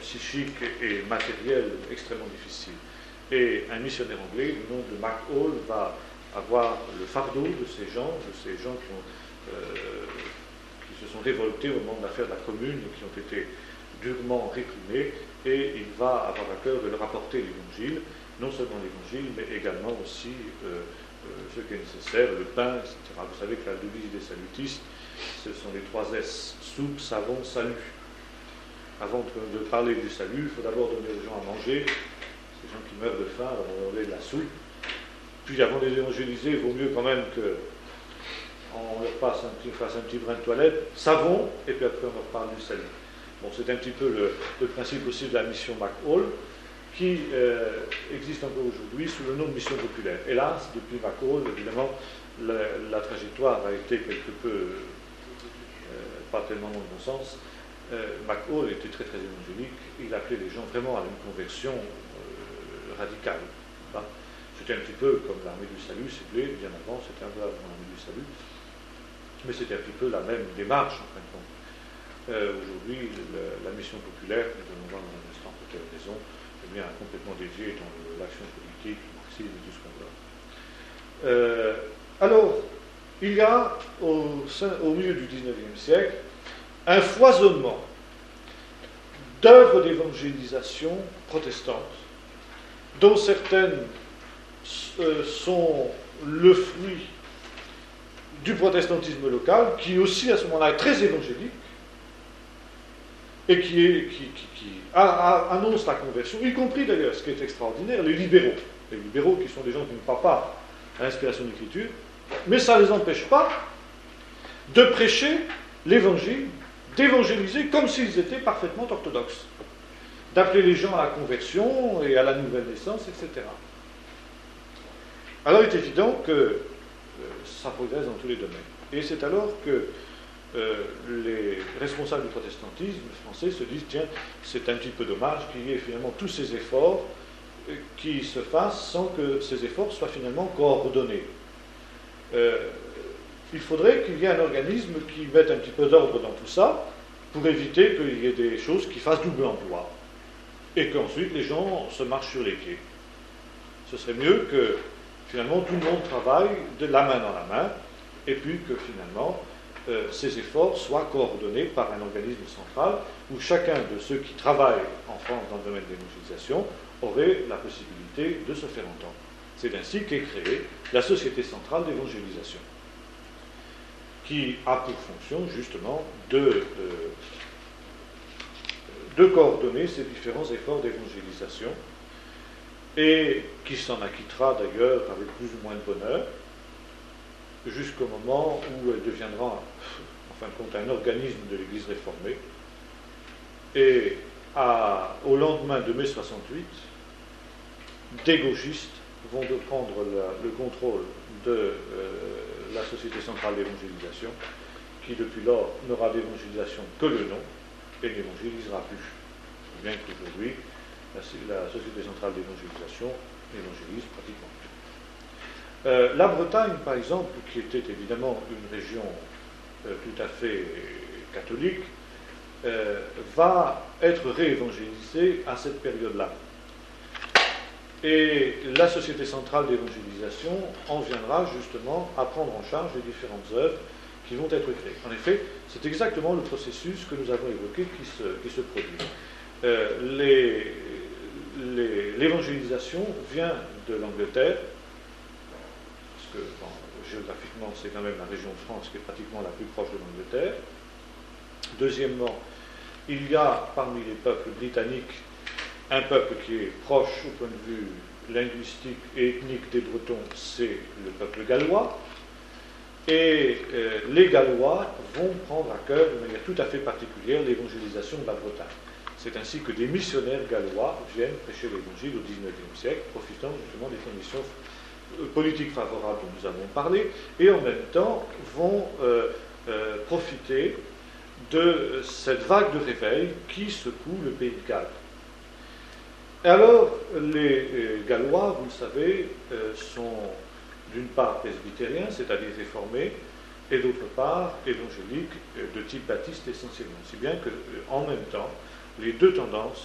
psychique et matérielle extrêmement difficile. Et un missionnaire anglais, le nom de MacHall, va avoir le fardeau de ces gens qui se sont révoltés au moment de l'affaire de la Commune et qui ont été durement réprimés, et il va avoir à cœur de leur apporter l'Évangile, non seulement l'Évangile, mais également aussi ce qui est nécessaire, le pain, etc. Vous savez que la devise des salutistes, ce sont les 3 S, soupe, savon, salut. Avant de parler du salut, il faut d'abord donner aux gens à manger. Ces gens qui meurent de faim, on va donner de la soupe. Puis avant de les évangéliser, il vaut mieux quand même qu'on leur fasse un petit brin de toilette, savon, et puis après on leur parle du salut. Bon, c'est un petit peu le principe aussi de la mission MacHall, qui existe encore aujourd'hui sous le nom de mission populaire. Hélas, depuis MacHall, évidemment, la trajectoire a été quelque peu, pas tellement dans le bon sens. MacHall était très très évangélique, il appelait les gens vraiment à une conversion radicale. Hein. C'était un petit peu comme l'armée du salut, si vous voulez, bien avant, c'était un peu avant l'armée du salut, mais c'était un petit peu la même démarche en fin de compte. Aujourd'hui, la mission populaire, nous allons voir dans un instant pour quelle raison, eh bien, complètement dédiée dans l'action politique, le marxisme et tout ce qu'on veut. Alors, il y a au milieu du XIXe siècle un foisonnement d'œuvres d'évangélisation protestantes, dont certaines sont le fruit du protestantisme local, qui aussi à ce moment-là est très évangélique, et qui annonce la conversion, y compris d'ailleurs, ce qui est extraordinaire, les libéraux qui sont des gens qui ne croient pas à l'inspiration de l'Écriture, mais ça ne les empêche pas de prêcher l'Évangile, d'évangéliser comme s'ils étaient parfaitement orthodoxes, d'appeler les gens à la conversion et à la nouvelle naissance, etc. Alors il est évident que ça progresse dans tous les domaines. Et c'est alors que les responsables du protestantisme français se disent, tiens, c'est un petit peu dommage qu'il y ait finalement tous ces efforts qui se fassent sans que ces efforts soient finalement coordonnés. Il faudrait qu'il y ait un organisme qui mette un petit peu d'ordre dans tout ça pour éviter qu'il y ait des choses qui fassent double emploi et qu'ensuite les gens se marchent sur les pieds. Ce serait mieux que finalement tout le monde travaille de la main dans la main et puis que finalement ces efforts soient coordonnés par un organisme central où chacun de ceux qui travaillent en France dans le domaine de l'évangélisation aurait la possibilité de se faire entendre. C'est ainsi qu'est créée la Société centrale d'évangélisation, qui a pour fonction justement de coordonner ces différents efforts d'évangélisation et qui s'en acquittera d'ailleurs avec plus ou moins de bonheur jusqu'au moment où elle deviendra, en fin de compte, un organisme de l'Église réformée. Et au lendemain de mai 68, des gauchistes vont prendre le contrôle de la Société centrale d'évangélisation, qui depuis lors n'aura d'évangélisation que le nom et n'évangélisera plus. Bien qu'aujourd'hui, la Société centrale d'évangélisation évangélise pratiquement plus. La Bretagne, par exemple, qui était évidemment une région tout à fait catholique, va être réévangélisée à cette période-là. Et la Société centrale d'évangélisation en viendra justement à prendre en charge les différentes œuvres qui vont être créées. En effet, c'est exactement le processus que nous avons évoqué qui se produit. L'évangélisation vient de l'Angleterre, parce que géographiquement c'est quand même la région de France qui est pratiquement la plus proche de l'Angleterre. Deuxièmement, il y a parmi les peuples britanniques un peuple qui est proche au point de vue linguistique et ethnique des Bretons, c'est le peuple gallois. Et les Gallois vont prendre à cœur de manière tout à fait particulière l'évangélisation de la Bretagne. C'est ainsi que des missionnaires gallois viennent prêcher l'évangile au XIXe siècle, profitant justement des conditions politiques favorables dont nous avons parlé, et en même temps vont profiter de cette vague de réveil qui secoue le pays de Galles. Alors, les Gallois, vous le savez, sont d'une part presbytériens, c'est-à-dire réformés, et d'autre part évangéliques de type baptiste essentiellement. Si bien qu'en même temps, les deux tendances